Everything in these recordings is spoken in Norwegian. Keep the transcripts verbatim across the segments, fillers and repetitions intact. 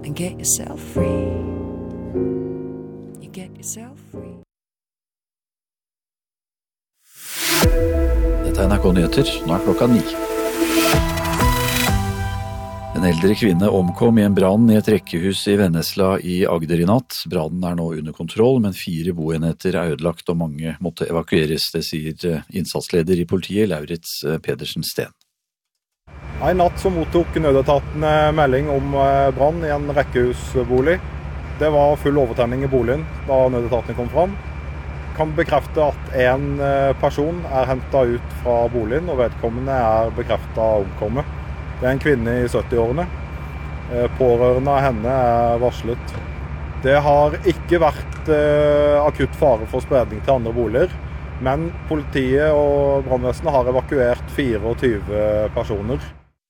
and get yourself free. You get yourself free. Dette er N R K Nyheter, nå er klokka ni. En eldre kvinne omkom i en brann i et rekkehus i Vennesla i Agder i natt. Brannen er nå under kontroll, men fire boenheter er ødelagt og mange måtte evakueres, det sier innsatsleder i politiet, Lauritz Pedersen Steen. I natt så mottok nødetaten melding om brann i en rekkehusbolig. Det var full overtenning i boligen da nødetaten kom fram. Kan bekrefte at en person er hentet ut fra boligen, og vedkommende er bekreftet omkommet. Det er en kvinne i sytti-årene. Pårørende av henne er varslet. Det har ikke vært eh, akutt fare for spredning til andre boliger, men politiet og brannvesenet har evakuert fireogtyve personer.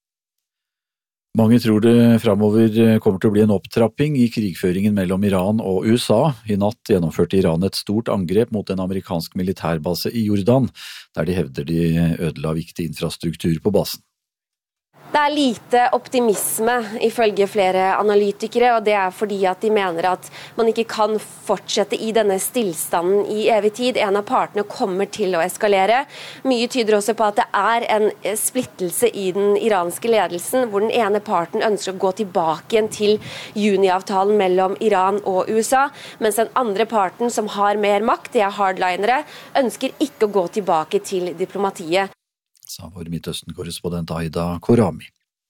Mange tror det fremover kommer til å bli en opptrapping i krigføringen mellom Iran og U S A. I natt gjennomførte Iran et stort angrep mot en amerikansk militærbase i Jordan, der de hevder de ødela viktig infrastruktur på basen. Det er lite optimisme ifølge flere analytikere, og det er fordi at de mener at man ikke kan fortsette i denne stillstanden i evig tid. En av partene kommer til å eskalere. Mye tyder også på at det er en splittelse i den iranske ledelsen, hvor den ene parten ønsker å gå tilbake igjen til juniavtalen mellom Iran og U S A, mens den andre parten, som har mer makt, det er hardlinere, ønsker ikke å gå tilbake til diplomatiet. Sa vår Midtøsten-korrespondent Aida Korami.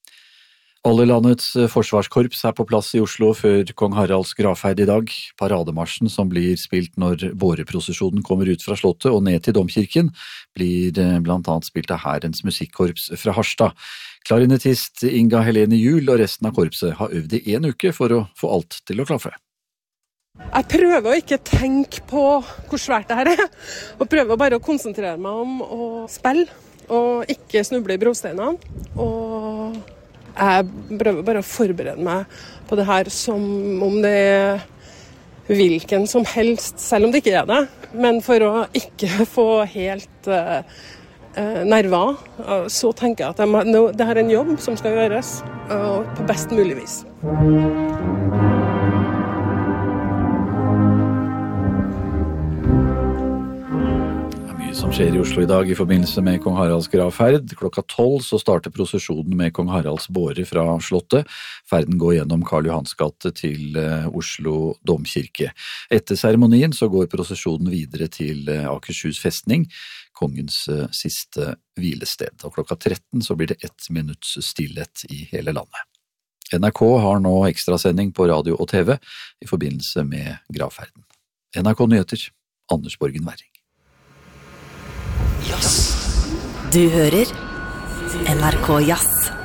Alle landets forsvarskorps er på plass i Oslo før kong Haralds gravferd i dag. Parademarsjen som blir spilt når båreprosesjonen kommer ut fra slottet og ned til domkirken, blir blant annet spilt av Hærens musikkorps fra Harstad. Klarinettist Inga Helene Juel og resten av korpset har øvd i en uke for å få alt til å klaffe. Jeg prøver å ikke tenke på hvor svært det her er, og prøver bare å konsentrere meg om å spille. Og ikke snuble i brosteinene, og jeg prøver bare å forberede meg på det her som om det er hvilken som helst, selv om det ikke er det, men for å ikke få helt uh, uh, nerver, uh, så tenker jeg at jeg må, no, det her er en jobb som skal gjøres uh, på best mulig vis. Som skjer i Oslo i dag i forbindelse med kong Haralds gravferd. Klokka tolv så starter prosesjonen med kong Haralds båre fra slottet. Ferden går gjennom Karl Johans gate til Oslo domkirke. Etter seremonien så går prosesjonen videre til Akershus festning, kongens siste hvilested. Og klokka tretten så blir det ett minutts stillhet i hele landet. N R K har nå ekstrasending på radio og T V i forbindelse med gravferden. N R K Nyheter, Anders Borgen Werring. Du hører N R K Jazz.